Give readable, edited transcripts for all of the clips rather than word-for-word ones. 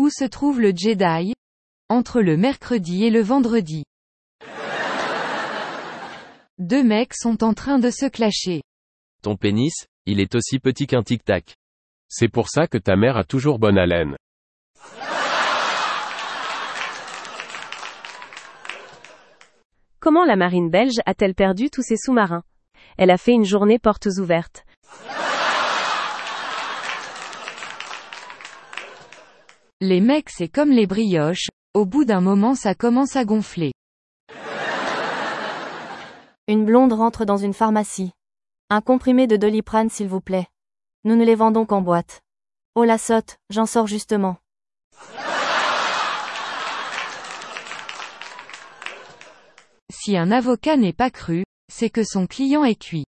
Où se trouve le Jedi? Entre le mercredi et le vendredi. Deux mecs sont en train de se clasher. Ton pénis, il est aussi petit qu'un tic-tac. C'est pour ça que ta mère a toujours bonne haleine. Comment la marine belge a-t-elle perdu tous ses sous-marins? Elle a fait une journée portes ouvertes. Les mecs, c'est comme les brioches, au bout d'un moment ça commence à gonfler. Une blonde rentre dans une pharmacie. Un comprimé de Doliprane s'il vous plaît. Nous ne les vendons qu'en boîte. Oh la sotte, j'en sors justement. Si un avocat n'est pas cru, c'est que son client est cuit.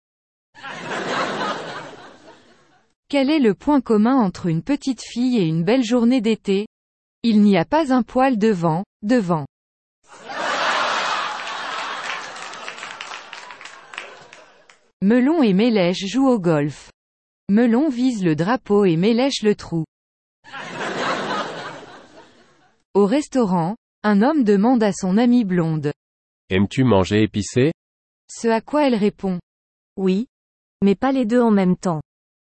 Quel est le point commun entre une petite fille et une belle journée d'été? Il n'y a pas un poil de vent, devant. Melon et Mélèche jouent au golf. Melon vise le drapeau et Mélèche le trou. Au restaurant, un homme demande à son amie blonde. Aimes-tu manger épicé? Ce à quoi elle répond. Oui. Mais pas les deux en même temps.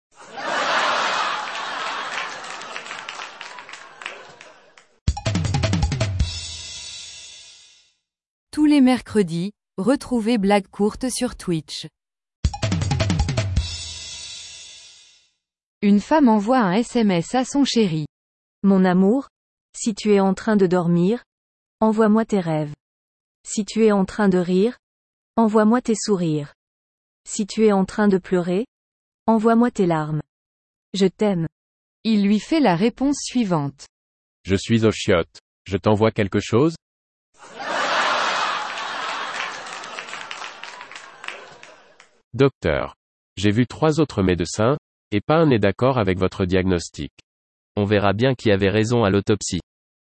Tous les mercredis, retrouvez Blague courte sur Twitch. Une femme envoie un SMS à son chéri. Mon amour, si tu es en train de dormir, envoie-moi tes rêves. Si tu es en train de rire, envoie-moi tes sourires. Si tu es en train de pleurer, envoie-moi tes larmes. Je t'aime. Il lui fait la réponse suivante. Je suis aux chiottes. Je t'envoie quelque chose? Docteur. J'ai vu 3 autres médecins, et pas un n'est d'accord avec votre diagnostic. On verra bien qui avait raison à l'autopsie.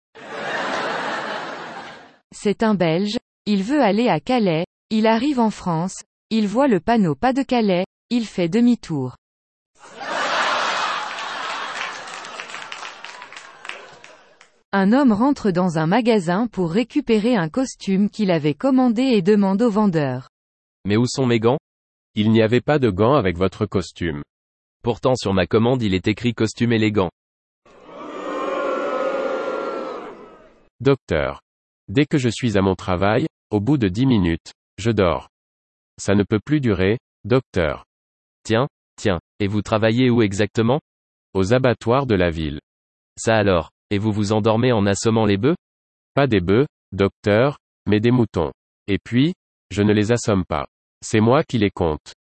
C'est un Belge, il veut aller à Calais, il arrive en France, il voit le panneau pas de Calais, il fait demi-tour. Un homme rentre dans un magasin pour récupérer un costume qu'il avait commandé et demande au vendeur. Mais où sont mes gants? Il n'y avait pas de gants avec votre costume. Pourtant sur ma commande il est écrit costume élégant. Docteur. Dès que je suis à mon travail, au bout de 10 minutes, je dors. Ça ne peut plus durer, docteur. Tiens, et vous travaillez où exactement? Aux abattoirs de la ville. Ça alors, et vous vous endormez en assommant les bœufs? Pas des bœufs, docteur, mais des moutons. Et puis, je ne les assomme pas. C'est moi qui les compte.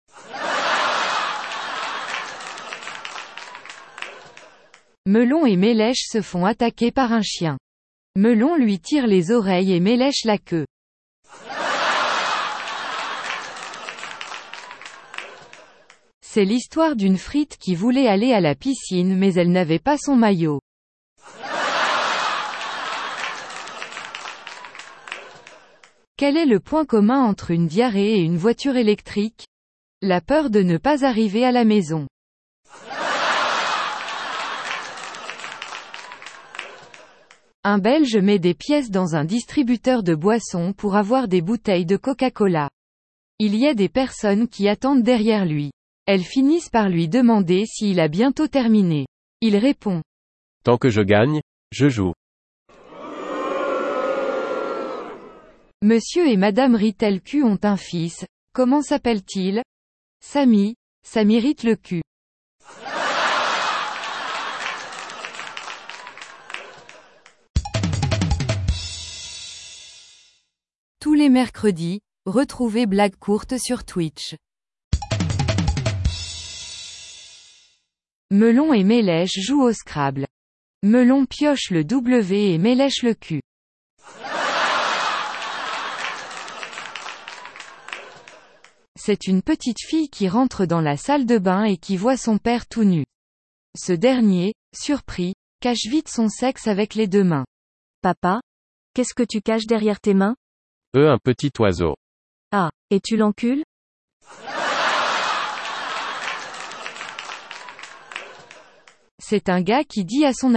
Melon et Mélèche se font attaquer par un chien. Melon lui tire les oreilles et Mélèche la queue. C'est l'histoire d'une frite qui voulait aller à la piscine mais elle n'avait pas son maillot. Quel est le point commun entre une diarrhée et une voiture électrique? La peur de ne pas arriver à la maison. Un Belge met des pièces dans un distributeur de boissons pour avoir des bouteilles de Coca-Cola. Il y a des personnes qui attendent derrière lui. Elles finissent par lui demander s'il a bientôt terminé. Il répond. Tant que je gagne, je joue. Monsieur et Madame Ritelcu ont un fils. Comment s'appelle-t-il? Samy. Ça mérite le cul. Tous les mercredis, retrouvez Blague courte sur Twitch. Melon et Mélèche jouent au Scrabble. Melon pioche le W et Mélèche le Q. C'est une petite fille qui rentre dans la salle de bain et qui voit son père tout nu. Ce dernier, surpris, cache vite son sexe avec les deux mains. Papa? Qu'est-ce que tu caches derrière tes mains? Un petit oiseau. Ah, et tu l'encules? C'est un gars qui dit à son